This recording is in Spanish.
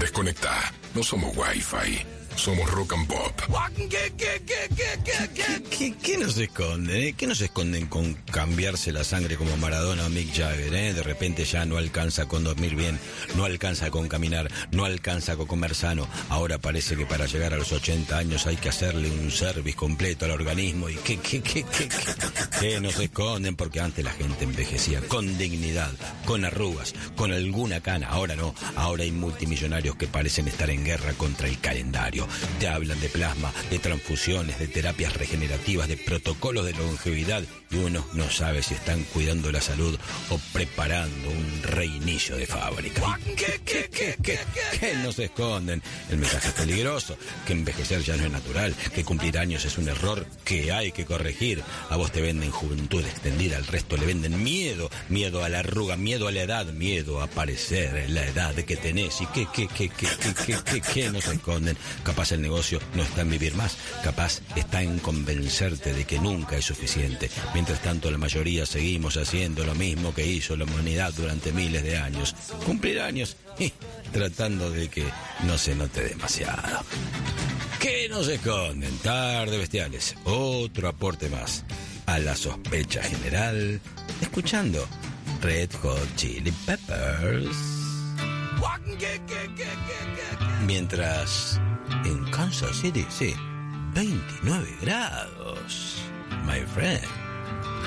Desconecta. No somos Wi-Fi. Somos Rock and Pop. ¿Qué nos esconden? ¿Qué nos esconden con cambiarse la sangre como Maradona o Mick Jagger? De repente ya no alcanza con dormir bien, no alcanza con caminar, no alcanza con comer sano. Ahora parece que para llegar a los 80 años hay que hacerle un service completo al organismo. ¿Y qué nos esconden? Porque antes la gente envejecía con dignidad, con arrugas, con alguna cana. Ahora no, ahora hay multimillonarios que parecen estar en guerra contra el calendario. Te hablan de plasma, de transfusiones, de terapias regenerativas, de protocolos de longevidad, y uno no sabe si están cuidando la salud o preparando un reinicio de fábrica. ¿Qué nos esconden? El mensaje es peligroso, que envejecer ya no es natural, que cumplir años es un error que hay que corregir. A vos te venden juventud extendida, al resto le venden miedo a la arruga, miedo a la edad, miedo a parecer en la edad que tenés. ¿Y qué nos esconden? Capaz el negocio no está en vivir más, capaz está en convencerte de que nunca es suficiente. Mientras tanto, la mayoría seguimos haciendo lo mismo que hizo la humanidad durante miles de años. Cumplir años y tratando de que no se note demasiado. ¿Qué nos esconden? Tarde Bestiales, otro aporte más a la sospecha general, escuchando Red Hot Chili Peppers. Mientras en Kansas City, sí, 29 grados, my friend.